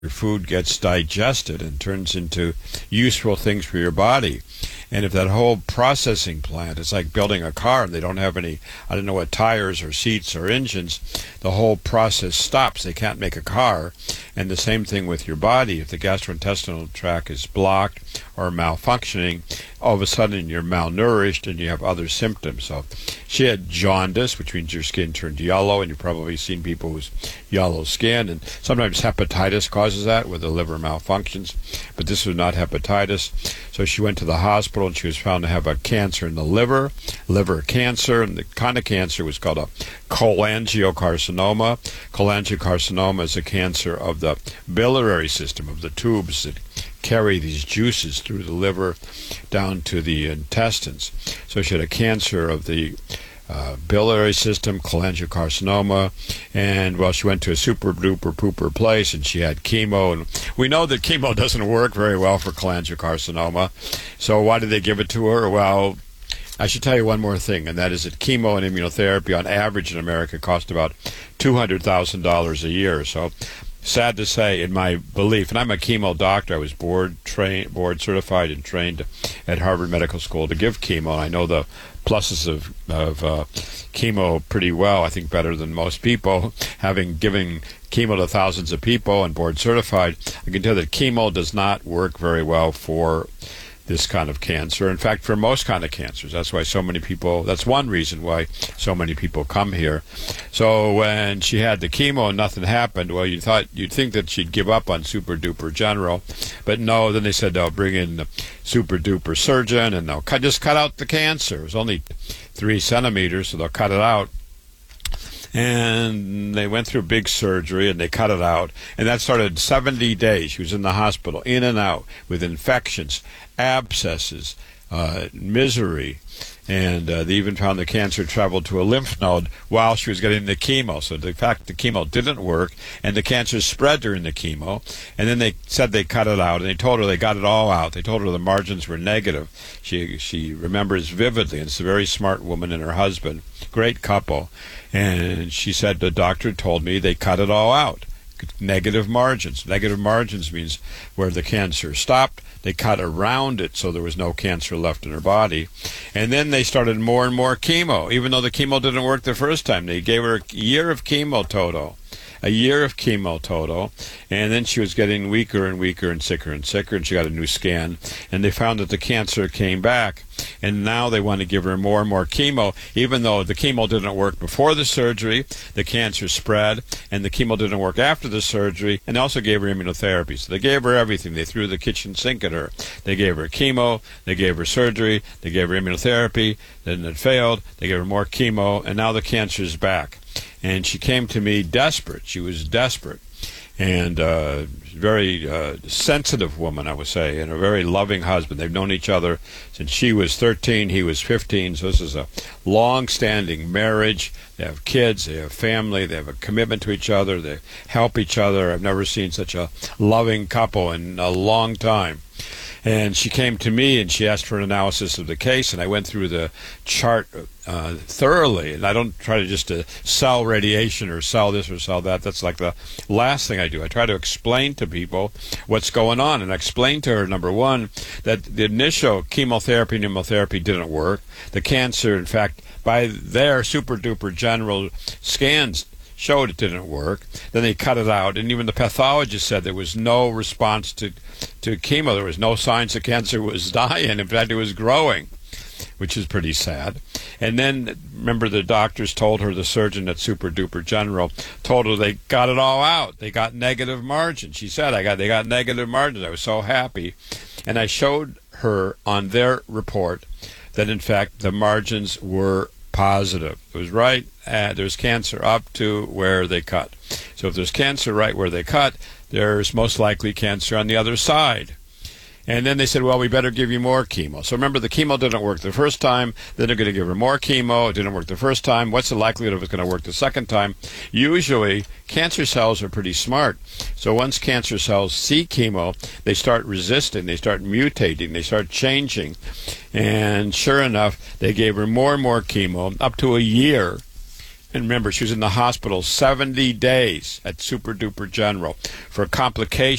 your food gets digested and turns into useful things for your body. And if that whole processing plant is like building a car and they don't have any, I don't know what, tires or seats or engines, the whole process stops. They can't make a car. And the same thing with your body. If the gastrointestinal tract is blocked or malfunctioning, all of a sudden you're malnourished and you have other symptoms. So she had jaundice, which means your skin turned yellow, and you've probably seen people with yellow skin. And sometimes hepatitis causes that, where the liver malfunctions. But this was not hepatitis. So she went to the hospital and she was found to have a cancer in the liver cancer, and the kind of cancer was called a cholangiocarcinoma. Cholangiocarcinoma is a cancer of the biliary system, of the tubes that carry these juices through the liver down to the intestines. So she had a cancer of the biliary system, cholangiocarcinoma, and well, she went to a super duper pooper place and she had chemo, and we know that chemo doesn't work very well for cholangiocarcinoma. So why did they give it to her? Well, I should tell you one more thing, and that is that chemo and immunotherapy on average in America cost about $200,000 a year. So sad to say, in my belief, and I'm a chemo doctor, I was board certified and trained at Harvard Medical School to give chemo. I know the pluses of chemo pretty well, I think better than most people. Having given chemo to thousands of people and board certified, I can tell that chemo does not work very well for this kind of cancer. In fact, for most kind of cancers. That's why so many people, that's one reason why so many people come here. So when she had the chemo and nothing happened, well, you'd think that she'd give up on super duper general, but no. Then they said they'll bring in the super duper surgeon and they'll just cut out the cancer. It was only 3 centimeters, so they'll cut it out. And they went through big surgery and they cut it out, and that started 70 days. She was in the hospital, in and out, with infections, abscesses, misery, and they even found the cancer traveled to a lymph node while she was getting the chemo. So the fact the chemo didn't work, and the cancer spread during the chemo, and then they said they cut it out, and they told her they got it all out. They told her the margins were negative. She remembers vividly, and it's a very smart woman and her husband, great couple, and she said the doctor told me they cut it all out. Negative margins. Negative margins means where the cancer stopped, they cut around it so there was no cancer left in her body. And then they started more and more chemo. Even though the chemo didn't work the first time, they gave her a year of chemo total. A year of chemo total, and then she was getting weaker and weaker and sicker, and she got a new scan, and they found that the cancer came back, and now they want to give her more and more chemo. Even though the chemo didn't work before the surgery, the cancer spread, and the chemo didn't work after the surgery, and they also gave her immunotherapy. So they gave her everything. They threw the kitchen sink at her. They gave her chemo, they gave her surgery, they gave her immunotherapy, then it failed, they gave her more chemo, and now the cancer's back. And she came to me desperate. She was desperate. And very sensitive woman, I would say, and a very loving husband. They've known each other since she was 13, he was 15, so this is a long-standing marriage. They have kids, they have family, they have a commitment to each other, they help each other. I've never seen such a loving couple in a long time. And she came to me and she asked for an analysis of the case, and I went through the chart thoroughly. And I don't try to just sell radiation or sell this or sell that. That's like the last thing I do. I try to explain to people what's going on. And I explained to her, number one, that the initial chemotherapy and immunotherapy didn't work. The cancer, in fact, by their super-duper general scans, showed it didn't work. Then they cut it out, and even the pathologist said there was no response to chemo. There was no signs the cancer was dying. In fact, it was growing, which is pretty sad. And then, remember, the doctors told her, the surgeon at Super Duper General told her they got it all out. They got negative margins. She said, they got negative margins. I was so happy. And I showed her on their report that, in fact, the margins were positive. It was right. There's cancer up to where they cut. So if there's cancer right where they cut, there's most likely cancer on the other side. And then they said, well, we better give you more chemo. So remember, the chemo didn't work the first time. Then they're going to give her more chemo. It didn't work the first time. What's the likelihood of it's going to work the second time? Usually, cancer cells are pretty smart. So once cancer cells see chemo, they start resisting. They start mutating. They start changing. And sure enough, they gave her more and more chemo up to a year. And remember, she was in the hospital 70 days at Super Duper General for complications.